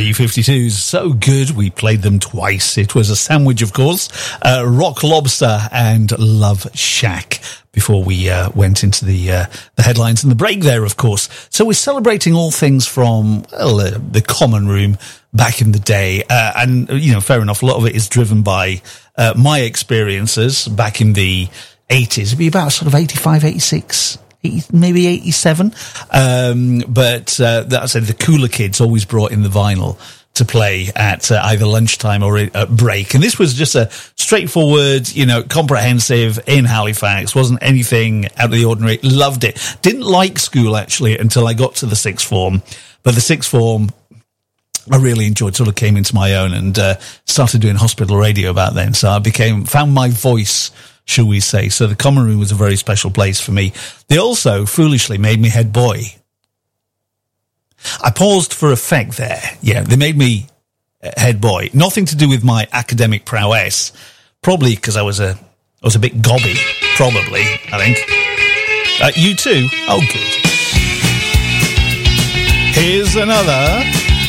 B-52s, so good we played them twice. It was a sandwich, of course, Rock Lobster and Love Shack, before we went into the headlines and the break there, of course. So we're celebrating all things from, well, the Common Room back in the day. And, you know, fair enough, a lot of it is driven by my experiences back in the 80s. It'd be about sort of 85, 86, maybe 87. But that I said, the cooler kids always brought in the vinyl to play at either lunchtime or at break. And this was just a straightforward, you know, comprehensive in Halifax. Wasn't anything out of the ordinary. Loved it. Didn't like school, actually, until I got to the sixth form. But the sixth form, I really enjoyed, sort of came into my own and started doing hospital radio about then. So I found my voice, shall we say. So the Common Room was a very special place for me. They also foolishly made me head boy. I paused for effect there. Yeah, they made me head boy. Nothing to do with my academic prowess. Probably because I was a bit gobby. Probably, I think. You too? Oh, good. Here's another